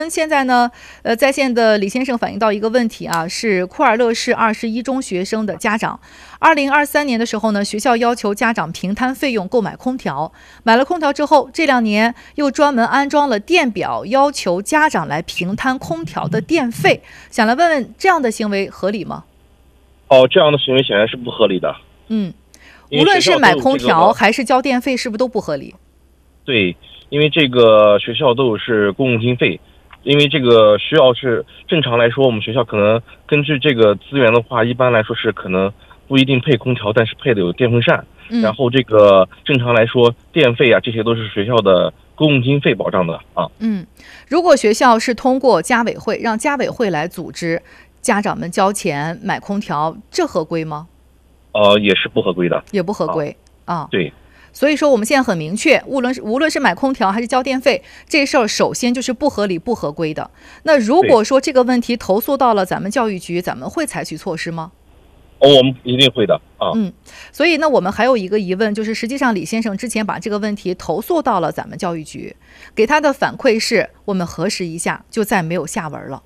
现在呢，在线的李先生反映到一个问题啊，是库尔勒市21中学生的家长。2023年的时候呢，学校要求家长平摊费用购买空调，买了空调之后，这2年又专门安装了电表，要求家长来平摊空调的电费。想来问问，这样的行为合理吗？ 这样的行为显然是不合理的。 无论是买空调还是交电费，是不是都不合理？ 对，因为这个学校都是公共经费。因为这个需要是正常来说，我们学校可能根据这个资源的话，一般来说是可能不一定配空调，但是配的有电风扇。然后这个正常来说，电费啊这些都是学校的公共经费保障的啊。 如果学校是通过家委会，让家委会来组织家长们交钱买空调，这合规吗？ 也是不合规的， 也不合规啊。 对。 所以说我们现在很明确，无论是买空调还是交电费，这事儿首先就是不合理不合规的。那如果说这个问题投诉到了咱们教育局，咱们会采取措施吗？ 我们一定会的啊。 所以呢，我们还有一个疑问，就是实际上李先生之前把这个问题投诉到了咱们教育局，给他的反馈是我们核实一下，就再没有下文了。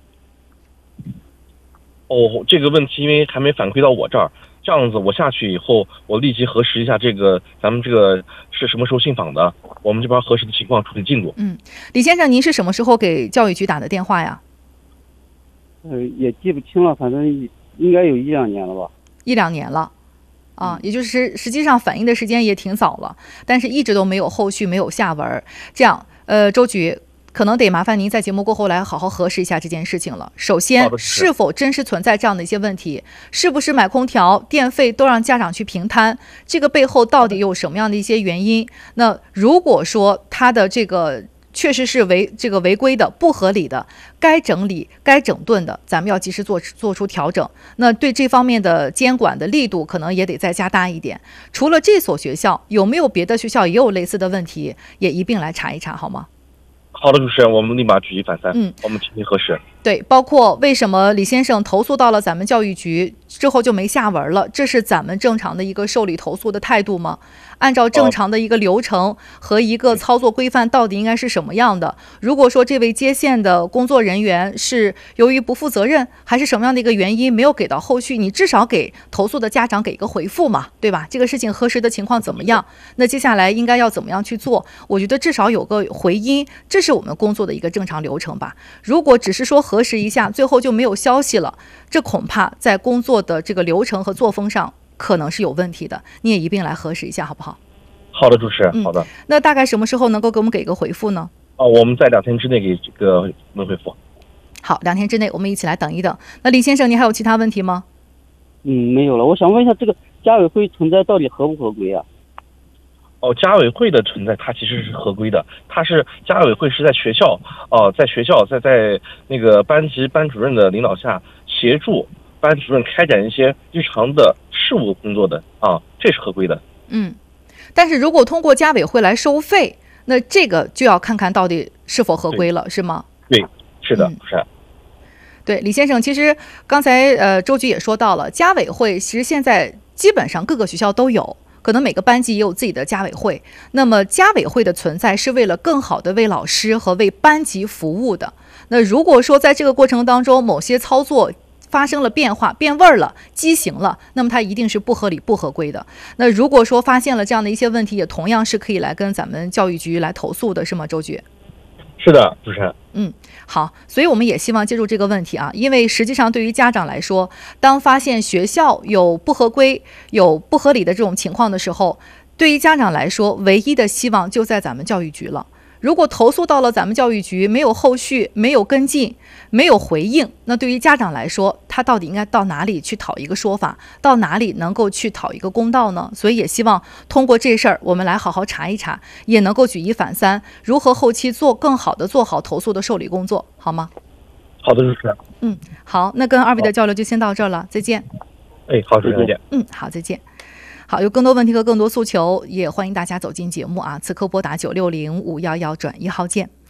这个问题因为还没反馈到我这儿。这样子，我下去以后，我立即核实一下咱们这个是什么时候信访的，我们这边核实的情况、处理进度。 李先生，您是什么时候给教育局打的电话呀？ 也记不清了，反正应该有1-2年了吧。 1-2年了，也就是实际上反映的时间也挺早了，但是一直都没有后续，没有下文。这样，周局。可能得麻烦您在节目过后来好好核实一下这件事情了。首先，是否真实存在这样的一些问题？是不是买空调、电费都让家长去平摊？这个背后到底有什么样的一些原因？那如果说他的这个确实是违规的、不合理的，该整理、该整顿的，咱们要及时做出调整。那对这方面的监管的力度，可能也得再加大一点。除了这所学校，有没有别的学校也有类似的问题？也一并来查一查，好吗？ 好的，主持人，我们立马举一反三。我们进行核实。 对，包括为什么李先生投诉到了咱们教育局之后就没下文了，这是咱们正常的一个受理投诉的态度吗？按照正常的一个流程和一个操作规范，到底应该是什么样的？如果说这位接线的工作人员是由于不负责任，还是什么样的一个原因没有给到后续，你至少给投诉的家长给一个回复嘛，对吧？这个事情核实的情况怎么样？那接下来应该要怎么样去做？我觉得至少有个回音，这是我们工作的一个正常流程吧。如果只是说核实一下，最后就没有消息了，这恐怕在工作的这个流程和作风上可能是有问题的，你也一并来核实一下，好不好？ 好的，主持人，好的。 那大概什么时候能够给我们给一个回复呢？ 我们在2天之内给这个回复。 好，2天之内我们一起来等一等。那李先生，您还有其他问题吗？ 没有了。我想问一下，这个家委会存在到底合不合规啊？ 家委会的存在，它其实是合规的。家委会是在学校，在那个班级班主任的领导下，协助班主任开展一些日常的事务工作的这是合规的。 但是如果通过家委会来收费，那这个就要看看到底是否合规了，是吗？ 对，是的，是。 对，李先生，其实刚才周局也说到了，家委会其实现在基本上各个学校都有。可能每个班级也有自己的家委会，那么家委会的存在是为了更好的为老师和为班级服务的。那如果说在这个过程当中某些操作发生了变化、变味儿了、畸形了，那么它一定是不合理、不合规的。那如果说发现了这样的一些问题，也同样是可以来跟咱们教育局来投诉的，是吗，周局？ 是的，主持人。 好，所以我们也希望借助这个问题啊，因为实际上对于家长来说，当发现学校有不合规、有不合理的这种情况的时候，对于家长来说，唯一的希望就在咱们教育局了。如果投诉到了咱们教育局，没有后续，没有跟进，没有回应，那对于家长来说，他到底应该到哪里去讨一个说法，到哪里能够去讨一个公道呢？所以也希望通过这事儿，我们来好好查一查，也能够举一反三，如何后期更好的做好投诉的受理工作，好吗？ 好的，主持人。 好，那跟2位的交流就先到这儿了，再见。 好，主持人，再见。 好，再见。好，有更多问题和更多诉求，也欢迎大家走进节目啊！此刻拨打960-511转1号键。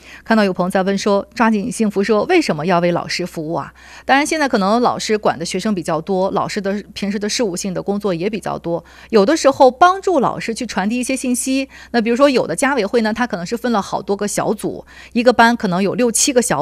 看到有朋友在问说，抓紧幸福说为什么要为老师服务啊？当然，现在可能老师管的学生比较多，老师的平时的事务性的工作也比较多，有的时候帮助老师去传递一些信息。那比如说有的家委会呢，它可能是分了好多个小组，一个班可能有6、7个小组。